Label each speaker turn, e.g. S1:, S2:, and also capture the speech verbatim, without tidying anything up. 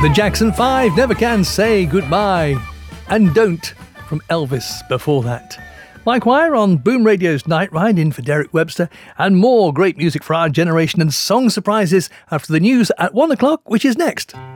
S1: The Jackson five, Never Can Say Goodbye. And Don't from Elvis before that. Mike Wire on Boom Radio's Night Ride in for Derek Webster, and more great music for our generation and song surprises after the news at one o'clock, which is next.